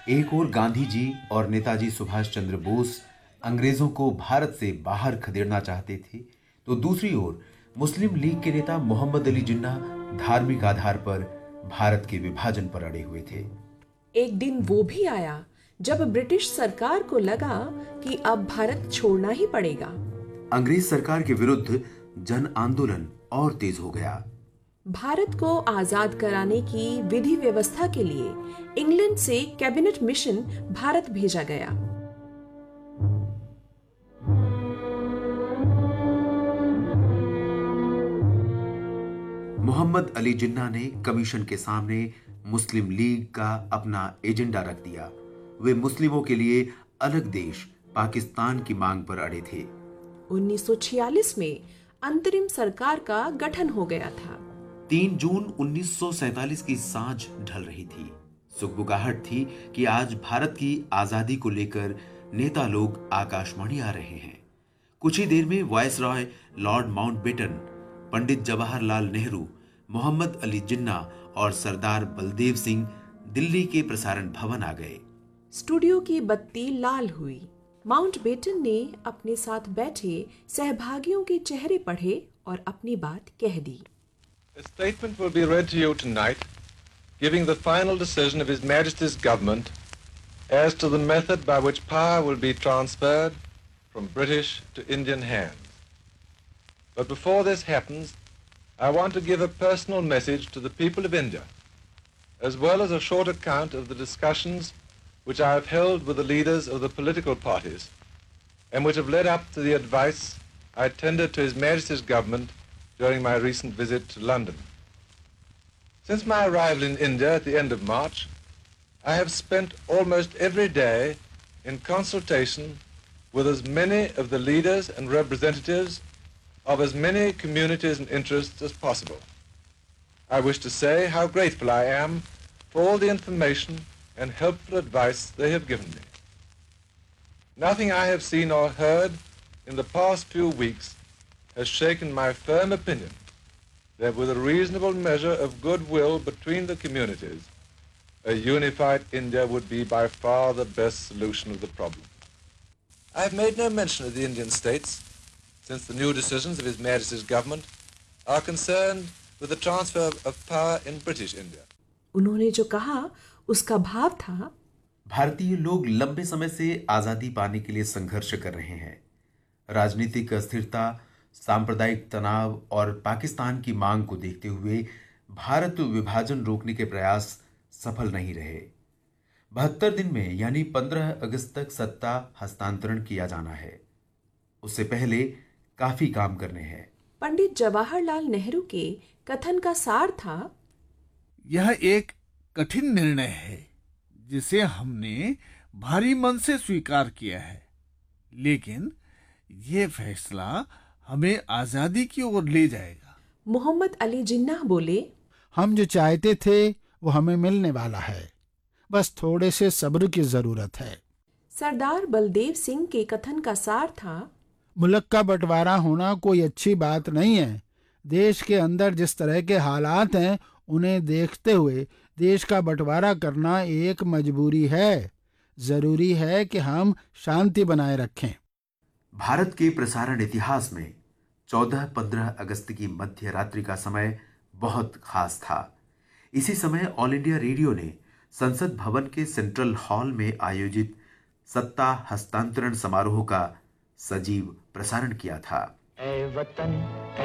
एक ओर गांधी जी और नेताजी सुभाष चंद्र बोस अंग्रेजों को भारत से बाहर खदेड़ना चाहते थे, तो दूसरी ओर मुस्लिम लीग के नेता मोहम्मद अली जिन्ना धार्मिक आधार पर भारत के विभाजन पर अड़े हुए थे। एक दिन वो भी आया जब ब्रिटिश सरकार को लगा कि अब भारत छोड़ना ही पड़ेगा। अंग्रेज सरकार के विरुद्ध जन आंदोलन और तेज हो गया। भारत को आजाद कराने की विधि व्यवस्था के लिए इंग्लैंड से कैबिनेट मिशन भारत भेजा गया। मोहम्मद अली जिन्ना ने कमीशन के सामने मुस्लिम लीग का अपना एजेंडा रख दिया। वे मुस्लिमों के लिए अलग देश पाकिस्तान की मांग पर अड़े थे। 1946 में अंतरिम सरकार का गठन हो गया था। 3 जून 1947 की सांझ ढल रही थी। सुगबुगाहट थी कि आज भारत की आजादी को लेकर नेता लोग आकाशवाणी आ रहे हैं। कुछ ही देर में viceroy Lord Mountbatten, Pandit Jawaharlal Nehru, Mohammad Ali Jinnah और सरदार बलदेव सिंह दिल्ली के प्रसारण भवन आ गए। स्टूडियो की बत्ती लाल हुई। माउंटबेटन ने अपने साथ बैठे सहभागियों के चेहरे पढ़े और अपनी बात कह दी। A statement will be read to you tonight, giving the final decision of His Majesty's government as to the method by which power will be transferred from British to Indian hands. But before this happens, I want to give a personal message to the people of India, as well as a short account of the discussions which I have held with the leaders of the political parties and which have led up to the advice I tendered to His Majesty's government during my recent visit to London. Since my arrival in India at the end of March, I have spent almost every day in consultation with as many of the leaders and representatives of as many communities and interests as possible. I wish to say how grateful I am for all the information and helpful advice they have given me. Nothing I have seen or heard in the past few weeks has shaken my firm opinion that with a reasonable measure of goodwill between the communities, a unified India would be by far the best solution of the problem. I have made no mention of the Indian states, since the new decisions of His Majesty's government are concerned with the transfer of power in British India. उन्होंने जो कहा उसका भाव था, भारतीय लोग लंबे समय से आजादी पाने के लिए संघर्ष कर रहे हैं। राजनीतिक अस्थिरता, सांप्रदायिक तनाव और पाकिस्तान की मांग को देखते हुए भारत विभाजन रोकने के प्रयास सफल नहीं रहे। 72 दिन में यानी 15 अगस्त तक सत्ता हस्तांतरण किया जाना है। उससे पहले काफी काम करने हैं। पंडित जवाहरलाल नेहरू के कथन का सार था, यह एक कठिन निर्णय है जिसे हमने भारी मन से स्वीकार किया है, लेकिन यह फैसला हमें आजादी की ओर ले जाएगा। मोहम्मद अली जिन्ना बोले, हम जो चाहते थे वो हमें मिलने वाला है, बस थोड़े से सब्र की जरूरत है। सरदार बलदेव सिंह के कथन का सार था, मुल्क का बंटवारा होना कोई अच्छी बात नहीं है। देश के अंदर जिस तरह के हालात हैं उन्हें देखते हुए देश का बंटवारा करना एक मजबूरी है। जरूरी है कि हम शांति बनाए रखें। भारत के प्रसारण इतिहास में 14-15 अगस्त की मध्य रात्रि का समय बहुत खास था। इसी समय ऑल इंडिया रेडियो ने संसद भवन के सेंट्रल हॉल में आयोजित सत्ता हस्तांतरण समारोह का सजीव प्रसारण किया था। ऐ वतन